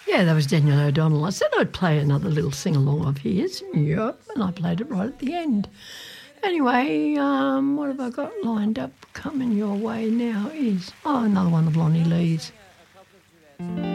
Yeah, that was Daniel O'Donnell. I said I'd play another little sing-along of his. Yep, and I played it right at the end. Anyway, what have I got lined up coming your way now is, another one of Lonnie Lee's.